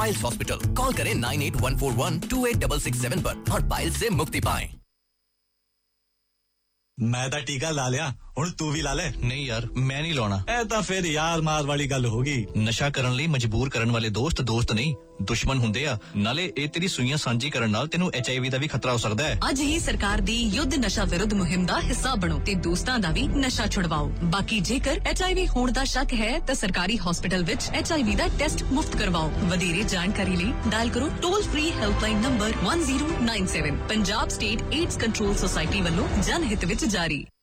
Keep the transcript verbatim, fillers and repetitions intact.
Piles hospital. Call करें nine eight one four one two eight six six seven पर और piles से मुक्ति पाएं। मैं ਤਾਂ ਟੀਕਾ ਲਾ ਲਿਆ, ਹੁਣ ਤੂੰ ਵੀ ਲਾ ਲੈ। ਨਹੀਂ ਯਾਰ, ਮੈਂ ਨਹੀਂ ਲਾਉਣਾ। ਇਹ ਤਾਂ ਫਿਰ ਯਾਰ ਮਾਰ ਵਾਲੀ ਗੱਲ ਹੋ ਗਈ। ਨਸ਼ਾ ਕਰਨ ਲਈ ਮਜਬੂਰ ਕਰਨ ਵਾਲੇ ਦੋਸਤ ਦੋਸਤ ਨਹੀਂ, ਦੁਸ਼ਮਣ ਹੁੰਦੇ ਆ। ਨਾਲੇ ਇਹ ਤੇਰੀ ਸੂਈਆਂ ਸਾਂਝੀ ਕਰਨ ਨਾਲ ਤੈਨੂੰ ਐਚ ਆਈ ਵੀ ਦਾ ਵੀ ਖਤਰਾ ਹੋ ਸਕਦਾ ਹੈ। ਅੱਜ ਹੀ ਸਰਕਾਰ ਦੀ ਯੁੱਧ ਨਸ਼ਾ ਵਿਰੁੱਧ ਮੁਹਿੰਮ ਦਾ ਹਿੱਸਾ ਬਣੋ ਤੇ ਦੋਸਤਾਂ ਦਾ ਵੀ ਨਸ਼ਾ ਛੁਡਵਾਓ। ਬਾਕੀ ਜੇਕਰ ਐਚ ਆਈ ਵੀ ਹੋਣ ਦਾ ਸ਼ੱਕ ਹੈ ਤਾਂ ਸਰਕਾਰੀ ਹਸਪਤਾਲ ਵਿੱਚ H I we the test ਮੁਫਤ ਕਰਵਾਓ। ਵਧੇਰੇ ਜਾਣਕਾਰੀ ਲਈ ਡਾਇਲ ਕਰੋ toll free helpline number one zero nine seven। Punjab state AIDS control society ਵੱਲੋਂ ਜਨ ਹਿੱਤ ਵਿੱਚ ਜਾਰੀ।